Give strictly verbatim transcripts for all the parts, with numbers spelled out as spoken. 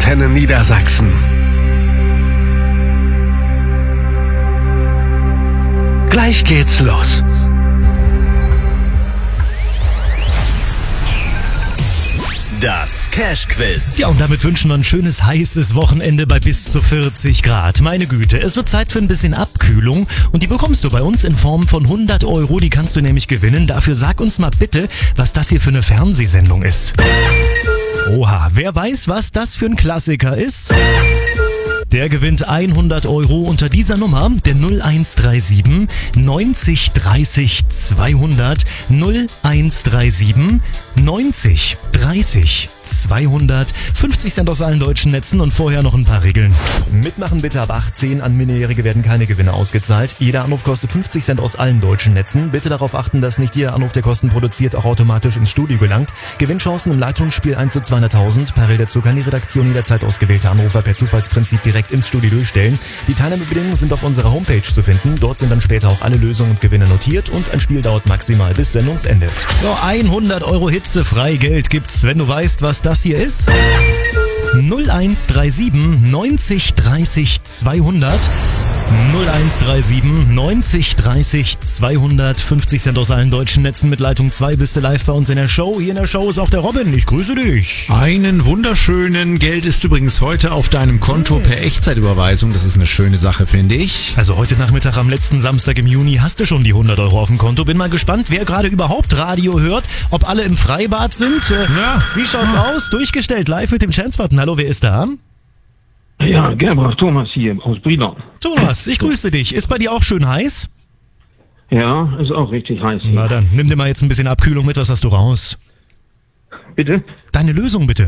Antenne Niedersachsen. Gleich geht's los. Das Cash-Quiz. Ja, und damit wünschen wir ein schönes, heißes Wochenende bei bis zu vierzig Grad. Meine Güte, es wird Zeit für ein bisschen Abkühlung und die bekommst du bei uns in Form von hundert Euro. Die kannst du nämlich gewinnen. Dafür sag uns mal bitte, was das hier für eine Fernsehsendung ist. Oha, wer weiß, was das für ein Klassiker ist? Der gewinnt hundert Euro unter dieser Nummer, der null eins drei sieben neunzig dreißig zweihundert null eins drei sieben neunzig dreißig zweihundert. fünfzig Cent aus allen deutschen Netzen und vorher noch ein paar Regeln. Mitmachen bitte ab achtzehn, an Minderjährige werden keine Gewinne ausgezahlt. Jeder Anruf kostet fünfzig Cent aus allen deutschen Netzen. Bitte darauf achten, dass nicht jeder Anruf, der Kosten produziert, auch automatisch ins Studio gelangt. Gewinnchancen im Leitungsspiel eins zu zweihunderttausend. Parallel dazu kann die Redaktion jederzeit ausgewählte Anrufer per Zufallsprinzip direkt ins Studio durchstellen. Die Teilnahmebedingungen sind auf unserer Homepage zu finden. Dort sind dann später auch alle Lösungen und Gewinne notiert und ein Spiel dauert maximal bis Sendungsende. So, hundert Euro Hitzefreigeld gibt's, wenn du weißt, was das hier ist. null eins drei sieben neunzig dreißig zweihundert null eins drei sieben neunzig dreißig zweihundert. fünfzig Cent aus allen deutschen Netzen. Mit Leitung zwei bist du live bei uns in der Show. Hier in der Show ist auch der Robin. Ich grüße dich. Einen wunderschönen. Geld ist übrigens heute auf deinem Konto per Echtzeitüberweisung. Das ist eine schöne Sache, finde ich. Also heute Nachmittag am letzten Samstag im Juni hast du schon die hundert Euro auf dem Konto. Bin mal gespannt, wer gerade überhaupt Radio hört. Ob alle im Freibad sind. Äh, Ja. Wie schaut's ja. aus? Durchgestellt live mit dem Chance-Button. Hallo, wer ist da? Ja, Gerbert, Thomas hier aus Brilon. Thomas, ich grüße dich. Ist bei dir auch schön heiß? Ja, ist auch richtig heiß hier. Na dann, nimm dir mal jetzt ein bisschen Abkühlung mit. Was hast du raus? Bitte? Deine Lösung bitte.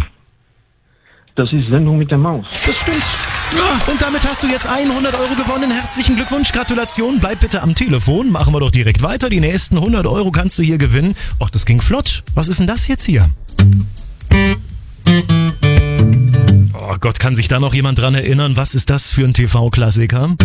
Das ist Sendung mit der Maus. Das stimmt. Ja, und damit hast du jetzt hundert Euro gewonnen. Herzlichen Glückwunsch, Gratulation. Bleib bitte am Telefon. Machen wir doch direkt weiter. Die nächsten hundert Euro kannst du hier gewinnen. Och, das ging flott. Was ist denn das jetzt hier? Oh Gott, kann sich da noch jemand dran erinnern? Was ist das für ein T V-Klassiker?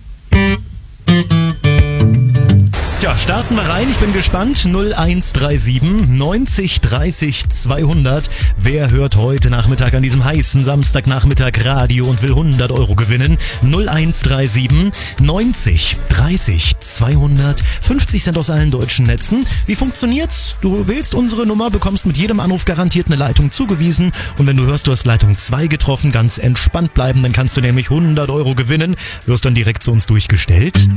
Tja, starten wir rein. Ich bin gespannt. null eins drei sieben neunzig dreißig zweihundert. Wer hört heute Nachmittag an diesem heißen Samstagnachmittag Radio und will hundert Euro gewinnen? null eins drei sieben neunzig dreißig zweihundert. fünfzig Cent aus allen deutschen Netzen. Wie funktioniert's? Du wählst unsere Nummer, bekommst mit jedem Anruf garantiert eine Leitung zugewiesen. Und wenn du hörst, du hast Leitung zwei getroffen, ganz entspannt bleiben, dann kannst du nämlich hundert Euro gewinnen. Wirst dann direkt zu uns durchgestellt.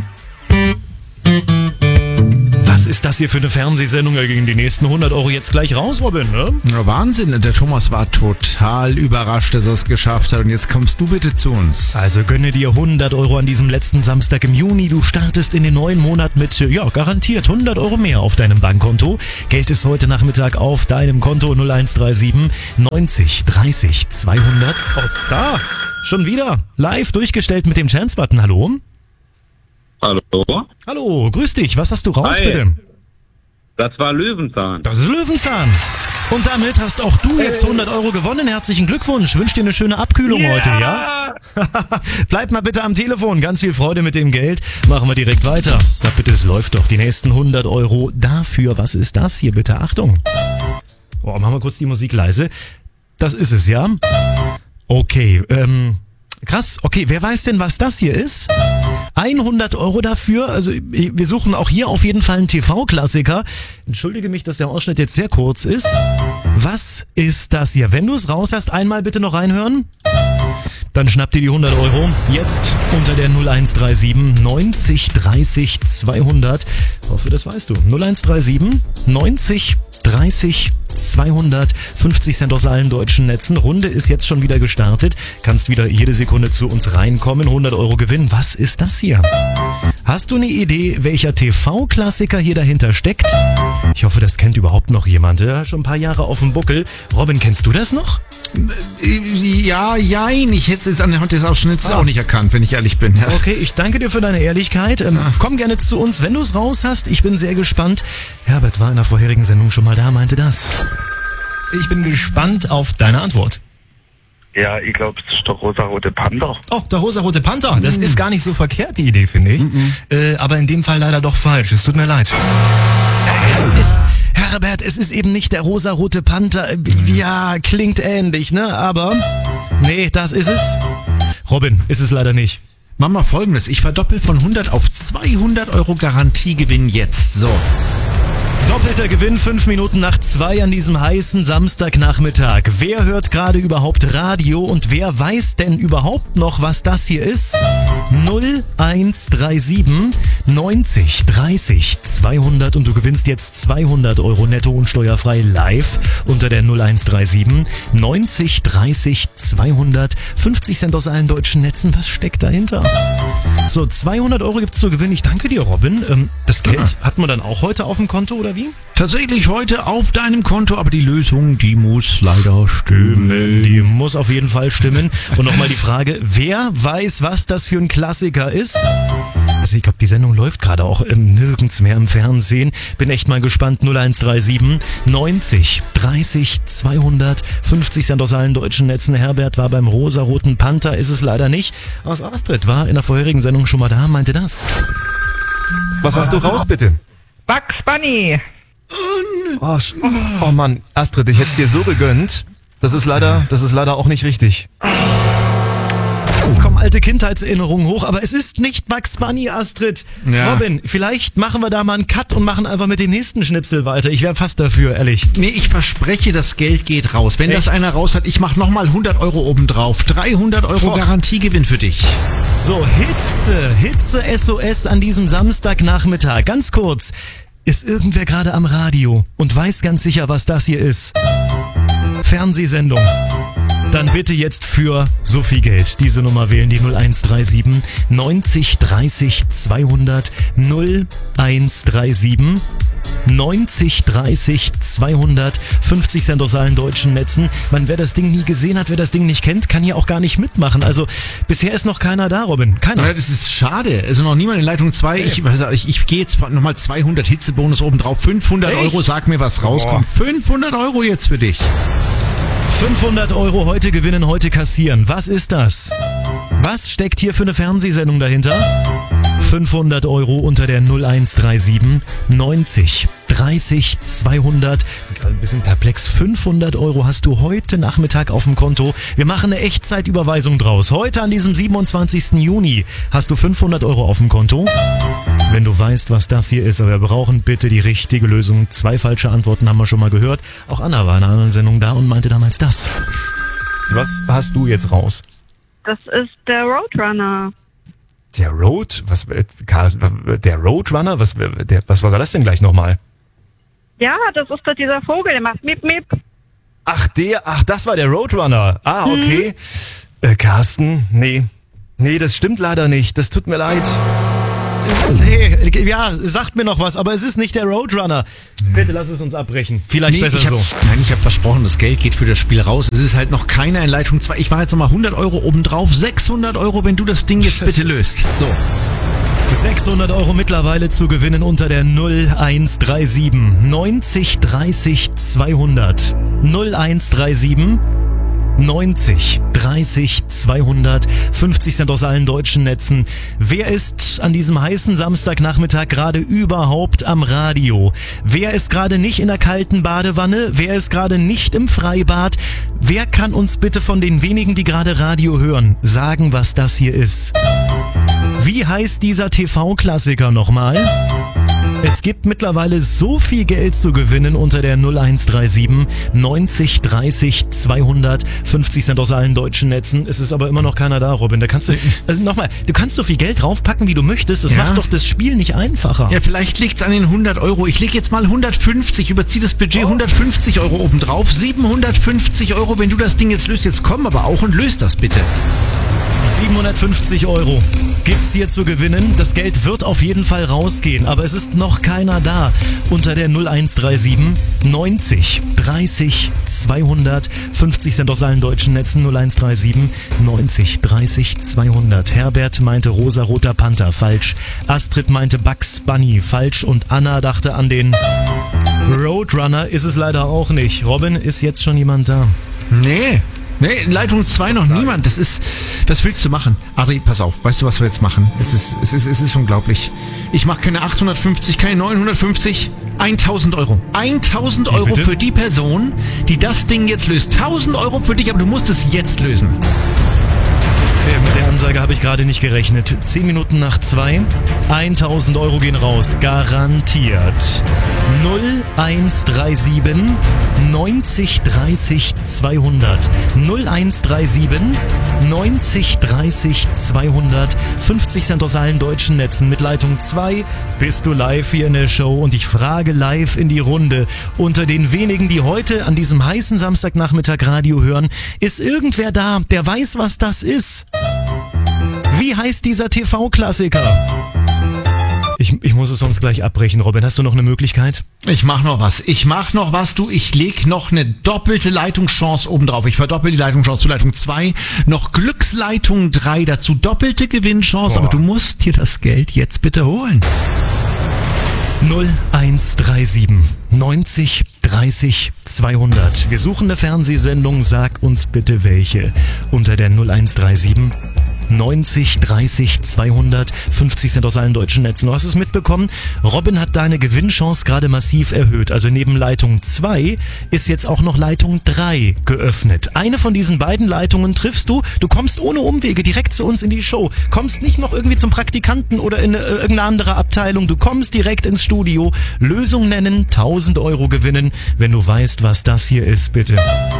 Was ist das hier für eine Fernsehsendung? Ja, gegen die nächsten hundert Euro jetzt gleich raus, Robin, ne? Ja, Wahnsinn. Der Thomas war total überrascht, dass er es geschafft hat. Und jetzt kommst du bitte zu uns. Also gönne dir hundert Euro an diesem letzten Samstag im Juni. Du startest in den neuen Monat mit, ja, garantiert hundert Euro mehr auf deinem Bankkonto. Geld ist heute Nachmittag auf deinem Konto null eins drei sieben neunzig dreißig zweihundert. Oh, da, schon wieder live durchgestellt mit dem Chance-Button. Hallo? Hallo? Hallo, grüß dich. Was hast du raus, Hi. bitte? Das war Löwenzahn. Das ist Löwenzahn. Und damit hast auch du jetzt hundert Euro gewonnen. Herzlichen Glückwunsch. Wünsch dir eine schöne Abkühlung Ja. heute, ja? Bleib mal bitte am Telefon. Ganz viel Freude mit dem Geld. Machen wir direkt weiter. Na bitte, es läuft doch. Die nächsten hundert Euro dafür. Was ist das hier bitte? Achtung. Oh, machen wir kurz die Musik leise. Das ist es, ja? Okay, ähm... krass. Okay, wer weiß denn, was das hier ist? hundert Euro dafür. Also wir suchen auch hier auf jeden Fall einen T V-Klassiker. Entschuldige mich, dass der Ausschnitt jetzt sehr kurz ist. Was ist das hier? Wenn du es raus hast, einmal bitte noch reinhören. Dann schnapp dir die hundert Euro. Jetzt unter der null eins drei sieben neunzig dreißig zweihundert. Ich hoffe, das weißt du. null eins drei sieben neunzig dreißig zweihundert. fünfzig Cent aus allen deutschen Netzen. Runde ist jetzt schon wieder gestartet. Kannst wieder jede Sekunde zu uns reinkommen. hundert Euro Gewinn. Was ist das hier? Hast du eine Idee, welcher T V-Klassiker hier dahinter steckt? Ich hoffe, das kennt überhaupt noch jemand. Ja, schon ein paar Jahre auf dem Buckel. Robin, kennst du das noch? Ja, jein. Ich hätte es jetzt anhand des Ausschnitts Ah. auch nicht erkannt, wenn ich ehrlich bin. Ja. Okay, ich danke dir für deine Ehrlichkeit. Ähm, komm gerne zu uns, wenn du es raus hast. Ich bin sehr gespannt. Herbert war in der vorherigen Sendung schon mal da, meinte das. Ich bin gespannt auf deine Antwort. Ja, ich glaube, es ist der rosa-rote Panther. Oh, der rosa-rote Panther. Das ist gar nicht so verkehrt, die Idee, finde ich. Äh, aber in dem Fall leider doch falsch. Es tut mir leid. Es ist, Herbert, es ist eben nicht der rosa-rote Panther. Ja, klingt ähnlich, ne? Aber Nee, das ist es. Robin, ist es leider nicht. Mach mal Folgendes. Ich verdoppel von hundert auf zweihundert Euro Garantiegewinn jetzt. So. Doppelter Gewinn, fünf Minuten nach zwei an diesem heißen Samstagnachmittag. Wer hört gerade überhaupt Radio und wer weiß denn überhaupt noch, was das hier ist? null eins drei sieben neunzig dreißig zweihundert und du gewinnst jetzt zweihundert Euro netto und steuerfrei live unter der null eins drei sieben neunzig dreißig zweihundert. fünfzig Cent aus allen deutschen Netzen. Was steckt dahinter? So, zweihundert Euro gibt's zu gewinnen. Ich danke dir, Robin. Ähm, das Geld Ja. hat man dann auch heute auf dem Konto oder wie? Tatsächlich heute auf deinem Konto, aber die Lösung, die muss leider stimmen. Die muss auf jeden Fall stimmen. Und nochmal die Frage, wer weiß, was das für ein Klassiker ist? Also ich glaube, die Sendung läuft gerade auch ähm, nirgends mehr im Fernsehen. Bin echt mal gespannt. null eins drei sieben neunzig dreißig zweihundert. fünfzig Cent aus allen deutschen Netzen. Herbert war beim rosaroten Panther, ist es leider nicht. Aus Astrid war in der vorherigen Sendung schon mal da, meinte das. Was hast du raus, bitte? Bugs Bunny. Oh, sch- oh Mann, Astrid, ich hätte es dir so gegönnt. Das ist leider, das ist leider auch nicht richtig. Es kommen alte Kindheitserinnerungen hoch, aber es ist nicht Bugs Bunny, Astrid. Ja. Robin, vielleicht machen wir da mal einen Cut und machen einfach mit dem nächsten Schnipsel weiter. Ich wäre fast dafür, ehrlich. Nee, ich verspreche, das Geld geht raus. Wenn das Echt? einer raus hat, ich mach nochmal hundert Euro obendrauf. dreihundert Euro Prost. Garantiegewinn für dich. So, Hitze, Hitze S O S an diesem Samstagnachmittag. Ganz kurz, ist irgendwer gerade am Radio und weiß ganz sicher, was das hier ist? Fernsehsendung. Dann bitte jetzt für so viel Geld diese Nummer wählen, die null eins drei sieben neunzig dreißig zweihundert null eins drei sieben neunzig dreißig zweihundert. fünfzig Cent aus allen deutschen Netzen. Man, wer das Ding nie gesehen hat, wer das Ding nicht kennt, kann hier auch gar nicht mitmachen. Also bisher ist noch keiner da, Robin. Keiner. Ja, das ist schade. Also noch niemand in Leitung zwei. Ich, ich, ich gehe jetzt nochmal zweihundert Hitzebonus obendrauf. fünfhundert Echt? Euro, sag mir, was rauskommt. fünfhundert Euro jetzt für dich. fünfhundert Euro heute gewinnen, heute kassieren. Was ist das? Was steckt hier für eine Fernsehsendung dahinter? fünfhundert Euro unter der null eins drei sieben neunzig dreißig zweihundert. Gerade ein bisschen perplex. fünfhundert Euro hast du heute Nachmittag auf dem Konto. Wir machen eine Echtzeitüberweisung draus. Heute an diesem siebenundzwanzigsten Juni hast du fünfhundert Euro auf dem Konto. Wenn du weißt, was das hier ist, aber wir brauchen bitte die richtige Lösung. Zwei falsche Antworten haben wir schon mal gehört. Auch Anna war in einer anderen Sendung da und meinte damals das. Was hast du jetzt raus? Das ist der Roadrunner. Der Road, was, der Roadrunner, was, der, was war das denn gleich nochmal? Ja, das ist doch dieser Vogel, der macht Mip Mip. Ach, der, ach, das war der Roadrunner. Ah, okay. Äh, Carsten, nee. Nee, das stimmt leider nicht. Das tut mir leid. Nee, ja, sagt mir noch was, aber es ist nicht der Roadrunner. Bitte lass es uns abbrechen. Vielleicht Nee, besser ich hab, so. Nein, ich habe versprochen, das Geld geht für das Spiel raus. Es ist halt noch keiner in Leitung zwei. Ich mache jetzt nochmal hundert Euro obendrauf. sechshundert Euro, wenn du das Ding jetzt bitte löst. So. sechshundert Euro mittlerweile zu gewinnen unter der null eins drei sieben neunzig dreißig zweihundert. null eins drei sieben neunzig dreißig zweihundert. fünfzig Cent aus allen deutschen Netzen. Wer ist an diesem heißen Samstagnachmittag gerade überhaupt am Radio? Wer ist gerade nicht in der kalten Badewanne? Wer ist gerade nicht im Freibad? Wer kann uns bitte von den wenigen, die gerade Radio hören, sagen, was das hier ist? Wie heißt dieser T V-Klassiker nochmal? Es gibt mittlerweile so viel Geld zu gewinnen unter der null eins drei sieben neunzig dreißig zweihundert. fünfzig Cent aus allen deutschen Netzen. Es ist aber immer noch keiner da, Robin. Da kannst du, also nochmal, du kannst so viel Geld draufpacken, wie du möchtest. Das Ja. macht doch das Spiel nicht einfacher. Ja, vielleicht liegt's an den hundert Euro. Ich leg jetzt mal hundertfünfzig, überzieh das Budget, hundertfünfzig Euro obendrauf. siebenhundertfünfzig Euro, wenn du das Ding jetzt löst. Jetzt komm aber auch und löst das bitte. siebenhundertfünfzig Euro gibt's hier zu gewinnen. Das Geld wird auf jeden Fall rausgehen, aber es ist noch keiner da. Unter der null eins drei sieben neunzig dreißig zweihundert. fünfzig Cent aus allen deutschen Netzen. null eins drei sieben neunzig dreißig zweihundert. Herbert meinte rosaroter Panther, falsch. Astrid meinte Bugs Bunny, falsch. Und Anna dachte an den Roadrunner, ist es leider auch nicht. Robin, ist jetzt schon jemand da? Nee. Nee, Leitung zwei noch niemand. Das ist, was willst du machen? Adri, pass auf. Weißt du, was wir jetzt machen? Es ist, es ist, es ist unglaublich. Ich mache keine achthundertfünfzig, keine neunhundertfünfzig. tausend Euro. tausend Euro bitte? für die Person, die das Ding jetzt löst. tausend Euro für dich, aber du musst es jetzt lösen. Okay, mit der Ansage habe ich gerade nicht gerechnet. Zehn Minuten nach zwei. tausend Euro gehen raus. Garantiert. null eins drei sieben neunzig dreißig zweihundert. null eins drei sieben neunzig dreißig zweihundert. fünfzig Cent aus allen deutschen Netzen. Mit Leitung zwei bist du live hier in der Show und ich frage live in die Runde. Unter den wenigen, die heute an diesem heißen Samstagnachmittag Radio hören, ist irgendwer da, der weiß, was das ist? Wie heißt dieser T V-Klassiker? Ich, ich muss es sonst gleich abbrechen. Robin, hast du noch eine Möglichkeit? Ich mach noch was. Ich mach noch was, du. Ich leg noch eine doppelte Leitungschance obendrauf. Ich verdoppel die Leitungschance zu Leitung zwei. Noch Glücksleitung drei dazu. Doppelte Gewinnchance. Boah. Aber du musst dir das Geld jetzt bitte holen. null eins drei sieben neunzig dreißig zweihundert. Wir suchen eine Fernsehsendung. Sag uns bitte welche. Unter der null eins drei sieben neunzig dreißig zweihundert. fünfzig Cent aus allen deutschen Netzen. Du hast es mitbekommen. Robin hat deine Gewinnchance gerade massiv erhöht. Also neben Leitung zwei ist jetzt auch noch Leitung drei geöffnet. Eine von diesen beiden Leitungen triffst du. Du kommst ohne Umwege direkt zu uns in die Show. Kommst nicht noch irgendwie zum Praktikanten oder in äh, irgendeine andere Abteilung. Du kommst direkt ins Studio. Lösung nennen, tausend Euro gewinnen. Wenn du weißt, was das hier ist, bitte.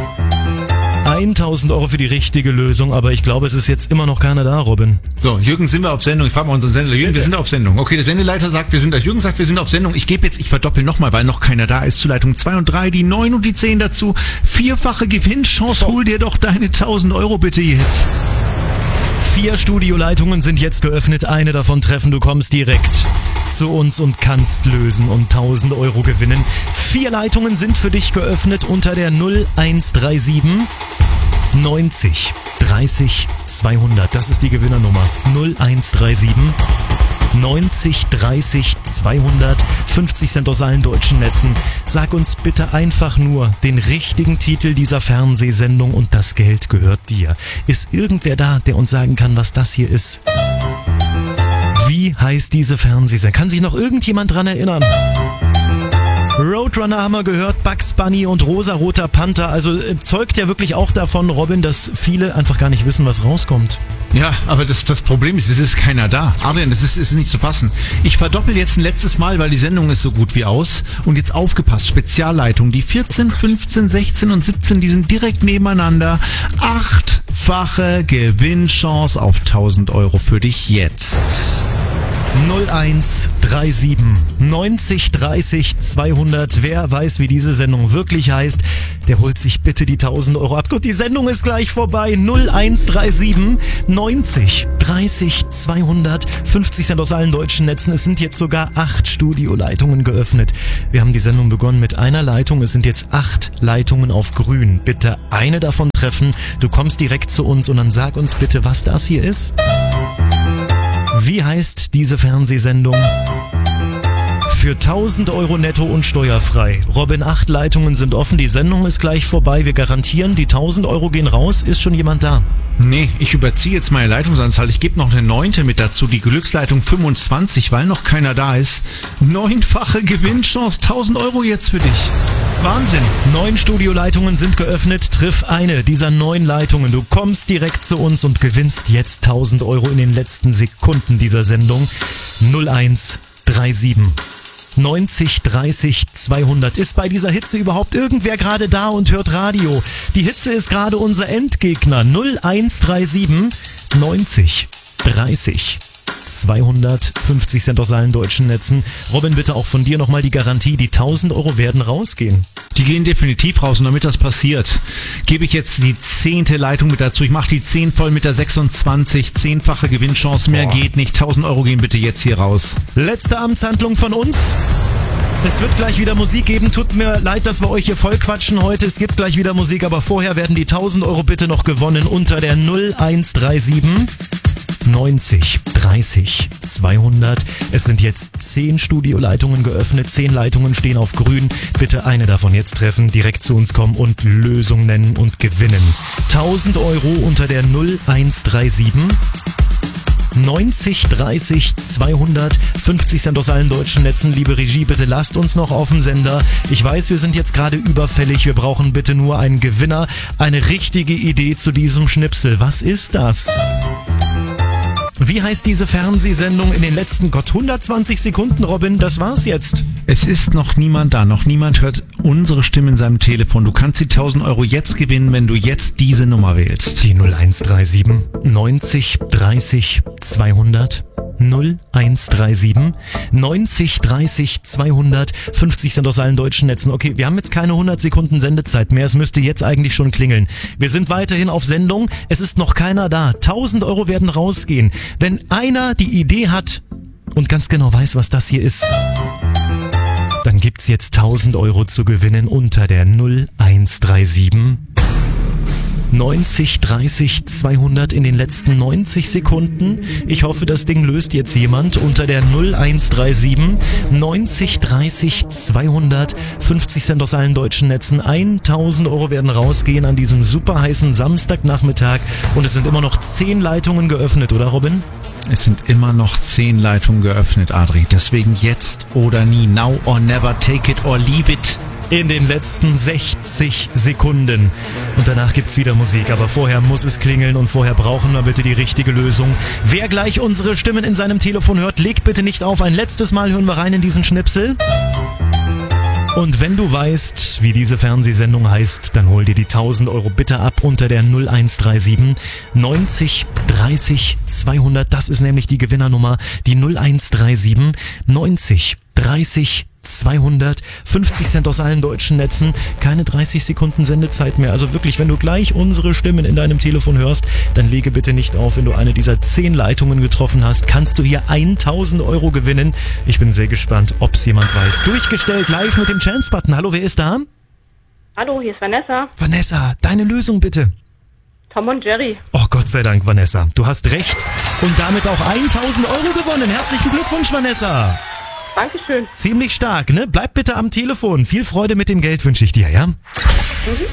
tausend Euro für die richtige Lösung, aber ich glaube, es ist jetzt immer noch keiner da, Robin. So, Jürgen, sind wir auf Sendung? Ich frage mal unseren Sender. Jürgen, wir sind auf Sendung. Okay, der Sendeleiter sagt, wir sind da. Jürgen sagt, wir sind auf Sendung. Ich gebe jetzt, ich verdoppel nochmal, weil noch keiner da ist, zu Leitung zwei und drei, die neun und die zehn dazu. Vierfache Gewinnchance. Hol dir doch deine tausend Euro bitte jetzt. Vier Studioleitungen sind jetzt geöffnet, eine davon treffen, du kommst direkt zu uns und kannst lösen und tausend Euro gewinnen. Vier Leitungen sind für dich geöffnet unter der null eins drei sieben neunzig dreißig zweihundert. Das ist die Gewinnernummer. null eins drei sieben neunzig dreißig zweihundert. fünfzig Cent aus allen deutschen Netzen. Sag uns bitte einfach nur den richtigen Titel dieser Fernsehsendung und das Geld gehört dir. Ist irgendwer da, der uns sagen kann, was das hier ist? Wie heißt diese Fernsehsendung? Kann sich noch irgendjemand dran erinnern? Roadrunner haben wir gehört, Bugs Bunny und Rosaroter Panther. Also äh, zeugt ja wirklich auch davon, Robin, dass viele einfach gar nicht wissen, was rauskommt. Ja, aber das, das Problem ist, es ist keiner da. Adrian, das ist, ist nicht zu fassen. Ich verdoppel jetzt ein letztes Mal, weil die Sendung ist so gut wie aus. Und jetzt aufgepasst, Spezialleitung. Die vierzehn, fünfzehn, sechzehn und siebzehn, die sind direkt nebeneinander. Achtfache Gewinnchance auf tausend Euro für dich jetzt. null eins drei sieben neunzig dreißig zweihundert. Wer weiß, wie diese Sendung wirklich heißt, der holt sich bitte die tausend Euro ab. Gut, die Sendung ist gleich vorbei. null eins drei sieben neunzig dreißig zweihundert. fünfzig Cent aus allen deutschen Netzen. Es sind jetzt sogar acht Studioleitungen geöffnet. Wir haben die Sendung begonnen mit einer Leitung. Es sind jetzt acht Leitungen auf grün. Bitte eine davon treffen. Du kommst direkt zu uns und dann sag uns bitte, was das hier ist. Wie heißt diese Fernsehsendung? Für tausend Euro netto und steuerfrei. Robin, acht Leitungen sind offen, die Sendung ist gleich vorbei. Wir garantieren, die tausend Euro gehen raus. Ist schon jemand da? Nee, ich überziehe jetzt meine Leitungsanzahl. Ich gebe noch eine neunte mit dazu, die Glücksleitung fünfundzwanzig, weil noch keiner da ist. Neunfache Gewinnchance, tausend Euro jetzt für dich. Wahnsinn. Neun Studioleitungen sind geöffnet. Triff eine dieser neun Leitungen. Du kommst direkt zu uns und gewinnst jetzt tausend Euro in den letzten Sekunden dieser Sendung. null eins drei sieben neunzig dreißig zweihundert. Ist bei dieser Hitze überhaupt irgendwer gerade da und hört Radio? Die Hitze ist gerade unser Endgegner. null eins drei sieben neunzig dreißig zweihundert. fünfzig Cent aus allen deutschen Netzen. Robin, bitte auch von dir nochmal die Garantie. Die tausend Euro werden rausgehen. Die gehen definitiv raus und damit das passiert, gebe ich jetzt die zehnte Leitung mit dazu. Ich mache die zehn voll mit der sechsundzwanzig. Zehnfache Gewinnchance, mehr Boah. geht nicht. tausend Euro gehen bitte jetzt hier raus. Letzte Amtshandlung von uns. Es wird gleich wieder Musik geben. Tut mir leid, dass wir euch hier voll quatschen heute. Es gibt gleich wieder Musik, aber vorher werden die tausend Euro bitte noch gewonnen unter der null eins drei sieben neunzig dreißig zweihundert. Es sind jetzt zehn Studioleitungen geöffnet, zehn Leitungen stehen auf grün. Bitte eine davon jetzt treffen, direkt zu uns kommen und Lösung nennen und gewinnen. tausend Euro unter der null eins drei sieben. neunzig dreißig zweihundert, fünfzig Cent aus allen deutschen Netzen. Liebe Regie, bitte lasst uns noch auf dem Sender. Ich weiß, wir sind jetzt gerade überfällig. Wir brauchen bitte nur einen Gewinner. Eine richtige Idee zu diesem Schnipsel. Was ist das? Wie heißt diese Fernsehsendung in den letzten Gott hundertzwanzig Sekunden, Robin? Das war's jetzt. Es ist noch niemand da, noch niemand hört unsere Stimme in seinem Telefon. Du kannst die tausend Euro jetzt gewinnen, wenn du jetzt diese Nummer wählst. Die null eins drei sieben neunzig dreißig zweihundert. null eins drei sieben neunzig dreißig zweihundert. fünfzig Cent aus allen deutschen Netzen. Okay, wir haben jetzt keine hundert Sekunden Sendezeit mehr. Es müsste jetzt eigentlich schon klingeln. Wir sind weiterhin auf Sendung. Es ist noch keiner da. tausend Euro werden rausgehen. Wenn einer die Idee hat und ganz genau weiß, was das hier ist, dann gibt's jetzt tausend Euro zu gewinnen unter der null eins drei sieben neunzig dreißig zweihundert in den letzten neunzig Sekunden. Ich hoffe, das Ding löst jetzt jemand unter der null eins drei sieben neunzig dreißig zweihundert. fünfzig Cent aus allen deutschen Netzen. tausend Euro werden rausgehen an diesem super heißen Samstagnachmittag. Und es sind immer noch zehn Leitungen geöffnet, oder Robin? Es sind immer noch zehn Leitungen geöffnet, Adri. Deswegen jetzt oder nie. Now or never, take it or leave it. In den letzten sechzig Sekunden. Und danach gibt's wieder Musik, aber vorher muss es klingeln und vorher brauchen wir bitte die richtige Lösung. Wer gleich unsere Stimmen in seinem Telefon hört, legt bitte nicht auf. Ein letztes Mal hören wir rein in diesen Schnipsel. Und wenn du weißt, wie diese Fernsehsendung heißt, dann hol dir die tausend Euro bitte ab unter der null eins drei sieben neunzig dreißig zweihundert. Das ist nämlich die Gewinnernummer, die null eins drei sieben neunzig dreißig zweihundert, fünfzig Cent aus allen deutschen Netzen, keine dreißig Sekunden Sendezeit mehr. Also wirklich, wenn du gleich unsere Stimmen in deinem Telefon hörst, dann lege bitte nicht auf. Wenn du eine dieser zehn Leitungen getroffen hast, kannst du hier tausend Euro gewinnen. Ich bin sehr gespannt, ob es jemand weiß. Durchgestellt live mit dem Chance-Button. Hallo, wer ist da? Hallo, hier ist Vanessa. Vanessa, deine Lösung bitte. Tom und Jerry. Oh, Gott sei Dank, Vanessa. Du hast recht. Und damit auch tausend Euro gewonnen. Herzlichen Glückwunsch, Vanessa. Dankeschön. Ziemlich stark, ne? Bleib bitte am Telefon. Viel Freude mit dem Geld wünsche ich dir, ja? Mhm.